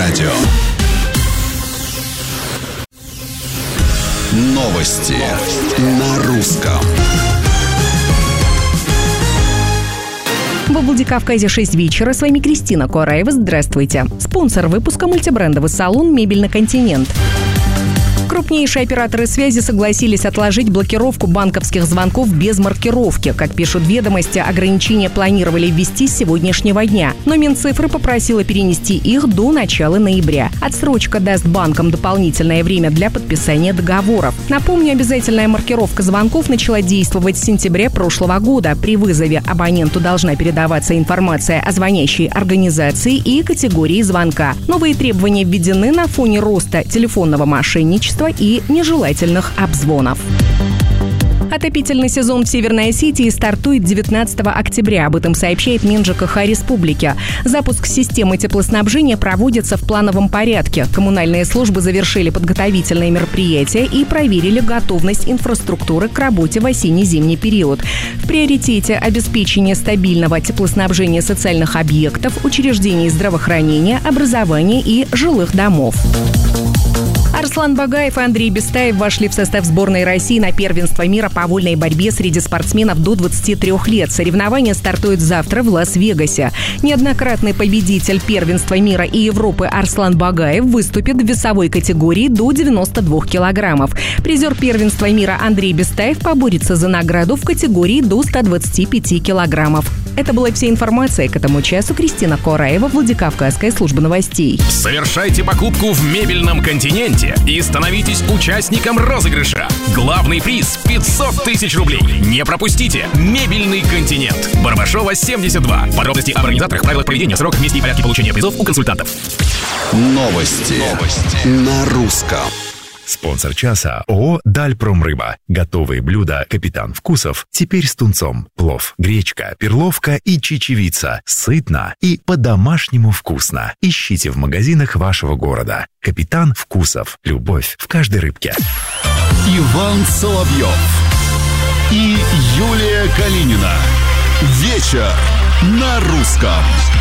радио. Новости на русском. Во Владикавказе 6 вечера. С вами Кристина Кураева. Здравствуйте. Спонсор выпуска — мультибрендовый салон «Мебельный континент». Крупнейшие операторы связи согласились отложить блокировку банковских звонков без маркировки. Как пишут «Ведомости», ограничения планировали ввести с сегодняшнего дня. Но Минцифры попросила перенести их до начала ноября. Отсрочка даст банкам дополнительное время для подписания договоров. Напомню, обязательная маркировка звонков начала действовать с сентября прошлого года. При вызове абоненту должна передаваться информация о звонящей организации и категории звонка. Новые требования введены на фоне роста телефонного мошенничества и нежелательных обзвонов. Отопительный сезон в Северной Осетии стартует 19 октября. Об этом сообщает МинЖКХ республики. Запуск системы теплоснабжения проводится в плановом порядке. Коммунальные службы завершили подготовительные мероприятия и проверили готовность инфраструктуры к работе в осенне-зимний период. В приоритете обеспечение стабильного теплоснабжения социальных объектов, учреждений здравоохранения, образования и жилых домов. Арслан Багаев и Андрей Бестаев вошли в состав сборной России на первенство мира по вольной борьбе среди спортсменов до 23 лет. Соревнования стартуют завтра в Лас-Вегасе. Неоднократный победитель первенства мира и Европы Арслан Багаев выступит в весовой категории до 92 килограммов. Призер первенства мира Андрей Бестаев поборется за награду в категории до 125 килограммов. Это была вся информация к этому часу. Кристина Кураева, Владикавказская служба новостей. Совершайте покупку в «Мебельном континенте» и становитесь участником розыгрыша. Главный приз — 500 тысяч рублей. Не пропустите! «Мебельный континент». Барбашова, 72. Подробности об организаторах, правилах поведения, срок, месте и порядке получения призов у консультантов. Новости на русском. Спонсор часа — ООО «Дальпромрыба». Готовые блюда «Капитан Вкусов» теперь с тунцом. Плов, гречка, перловка и чечевица. Сытно и по-домашнему вкусно. Ищите в магазинах вашего города. «Капитан Вкусов». Любовь в каждой рыбке. Иван Соловьев и Юлия Калинина. Вечер на русском.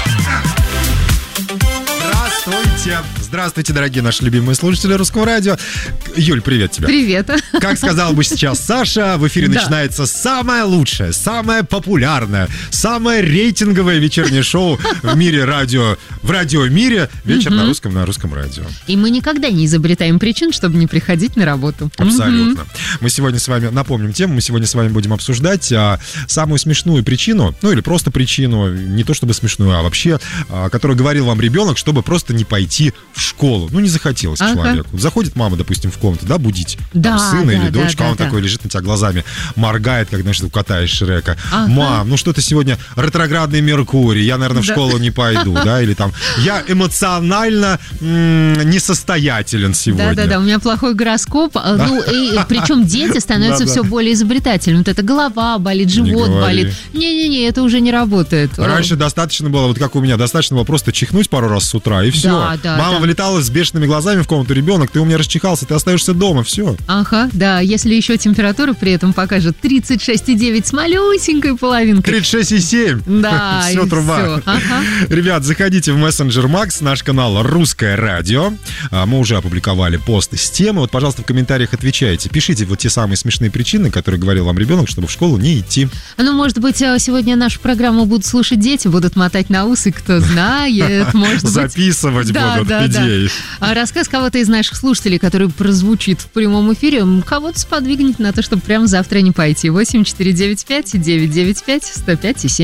Здравствуйте, дорогие наши любимые слушатели Русского радио. Юль, привет тебе. Привет. Как сказал бы сейчас Саша, в эфире начинается самое лучшее, самое популярное, самое рейтинговое вечернее шоу в мире радио, в радиомире. Вечер на русском радио. И мы никогда не изобретаем причин, чтобы не приходить на работу. Абсолютно. Мы сегодня с вами, напомним тему, мы сегодня с вами будем обсуждать самую смешную причину, ну или просто причину, не то чтобы смешную, а вообще, которую говорил вам ребенок, чтобы просто не пойти в школу. Ну, не захотелось человеку. Заходит мама, допустим, в комнату, да, будить сына или дочку, а он такой лежит на тебя глазами, моргает, как, знаешь, у кота из Шрека. Мам, ну что-то сегодня ретроградный Меркурий, я, наверное, в школу не пойду, да, или там, я эмоционально несостоятелен сегодня. Да, у меня плохой гороскоп, ну, и причем дети становятся все более изобретательными. Вот это голова болит, живот болит. Не-не-не, это уже не работает. Раньше достаточно было, вот как у меня, достаточно было просто чихнуть пару раз с утра, и все. Мама влетала с бешеными глазами в комнату: ребенок, ты у меня расчихался, ты остаешься дома, все. Ага, да, если еще температура при этом покажет 36,9 с малюсенькой половинкой. 36,7. Да, все, труба. Ребят, заходите в мессенджер Макс, наш канал «Русское радио». Мы уже опубликовали пост с темы. Вот, пожалуйста, в комментариях отвечайте. Пишите вот те самые смешные причины, которые говорил вам ребенок, чтобы в школу не идти. Ну, может быть, сегодня нашу программу будут слушать дети, будут мотать на усы, кто знает, может быть. Записывать будут идеи. А рассказ кого-то из наших слушателей, который прозвучит в прямом эфире, кого-то сподвигнет на то, чтобы прямо завтра не пойти. 8495-995-105-7.